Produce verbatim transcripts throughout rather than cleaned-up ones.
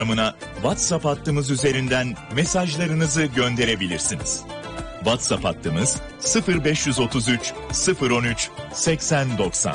WhatsApp hattımız üzerinden mesajlarınızı gönderebilirsiniz. WhatsApp hattımız sıfır beş otuz üç sıfır on üç seksen doksan.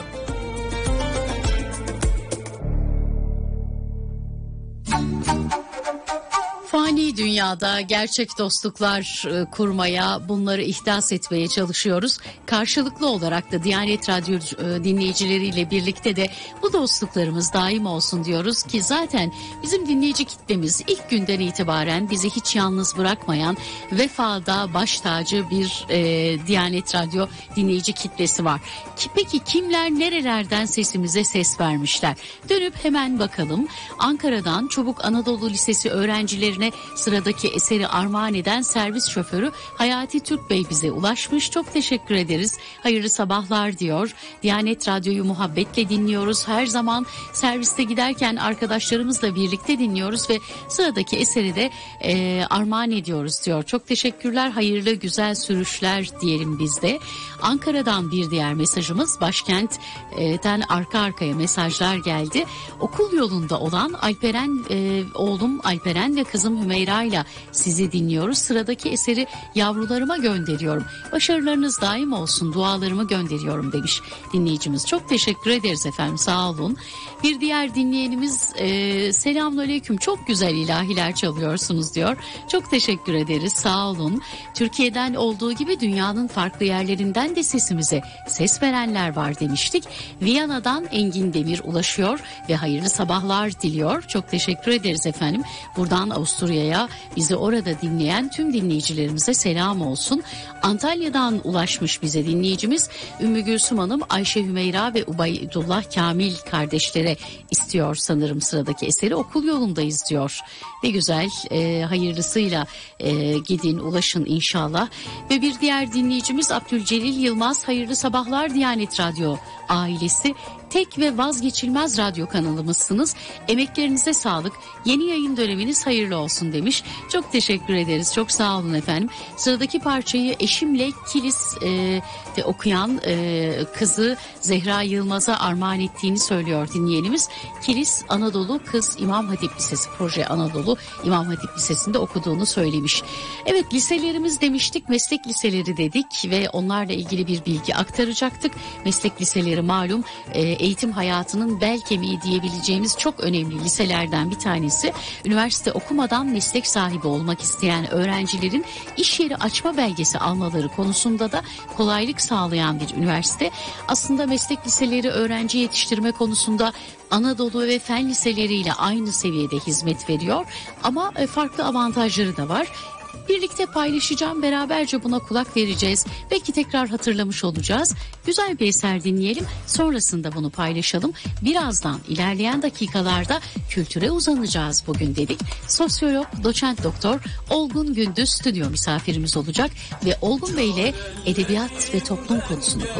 Fani dünyada gerçek dostluklar kurmaya, bunları ihdas etmeye çalışıyoruz. Karşılıklı olarak da Diyanet Radyo dinleyicileriyle birlikte de bu dostluklarımız daim olsun diyoruz ki zaten bizim dinleyici kitlemiz ilk günden itibaren bizi hiç yalnız bırakmayan, vefada baş tacı bir e, Diyanet Radyo dinleyici kitlesi var. Ki, peki kimler nerelerden sesimize ses vermişler? Dönüp hemen bakalım. Ankara'dan Çubuk Anadolu Lisesi öğrencilerine sıradaki eseri armağan eden servis şoförü Hayati Türk Bey bize ulaşmış. Çok teşekkür ederiz. Hayırlı sabahlar diyor. Diyanet Radyo'yu muhabbetle dinliyoruz. Her zaman serviste giderken arkadaşlarımızla birlikte dinliyoruz ve sıradaki eseri de e, armağan ediyoruz diyor. Çok teşekkürler. Hayırlı güzel sürüşler diyelim biz de. Ankara'dan bir diğer mesajımız, başkentten arka arkaya mesajlar geldi. Okul yolunda olan Alperen e, oğlum Alperen ve kızım Hümeyra ile sizi dinliyoruz. Sıradaki eseri yavrularıma gönderiyorum. Başarılarınız daim olsun, dualarımı gönderiyorum demiş dinleyicimiz. Çok teşekkür ederiz efendim, sağ olun. Bir diğer dinleyenimiz e, selamünaleyküm, çok güzel ilahiler çalıyorsunuz diyor. Çok teşekkür ederiz, sağ olun. Türkiye'den olduğu gibi dünyanın farklı yerlerinden de sesimize ses verenler var demiştik. Viyana'dan Engin Demir ulaşıyor ve hayırlı sabahlar diliyor. Çok teşekkür ederiz efendim. Buradan Avusturya'ya, bizi orada dinleyen tüm dinleyicilerimize selam olsun. Antalya'dan ulaşmış bize dinleyicimiz Ümmü Gülsüm Hanım, Ayşe Hümeyra ve Ubaydullah Kamil kardeşlere istiyor sanırım sıradaki eseri. Okul yolundayız diyor. Ne güzel, e, hayırlısıyla e, gidin, ulaşın inşallah. Ve bir diğer dinleyicimiz Abdülcelil Yılmaz, hayırlı sabahlar Diyanet Radyo ailesi. Tek ve vazgeçilmez radyo kanalımızsınız. Emeklerinize sağlık. Yeni yayın döneminiz hayırlı olsun demiş. Çok teşekkür ederiz. Çok sağ olun efendim. Sıradaki parçayı eşimle Kilis e, de okuyan e, kızı Zehra Yılmaz'a armağan ettiğini söylüyor dinleyenimiz. Kilis Anadolu Kız İmam Hatip Lisesi, Proje Anadolu İmam Hatip Lisesi'nde okuduğunu söylemiş. Evet, liselerimiz demiştik, meslek liseleri dedik ve onlarla ilgili bir bilgi aktaracaktık. Meslek liseleri malum e, eğitim hayatının bel kemiği diyebileceğimiz çok önemli liselerden bir tanesi. Üniversite okumadan meslek sahibi olmak isteyen öğrencilerin iş yeri açma belgesi almaları konusunda da kolaylık sağlayan bir üniversite. Aslında meslek liseleri öğrenci yetiştirme konusunda Anadolu ve fen liseleriyle aynı seviyede hizmet veriyor ama farklı avantajları da var. Birlikte paylaşacağım, beraberce buna kulak vereceğiz. Belki tekrar hatırlamış olacağız. Güzel bir eser dinleyelim, sonrasında bunu paylaşalım. Birazdan ilerleyen dakikalarda kültüre uzanacağız bugün dedik. Sosyolog, doçent doktor Olgun Gündüz stüdyo misafirimiz olacak ve Olgun Bey ile edebiyat ve toplum konusunu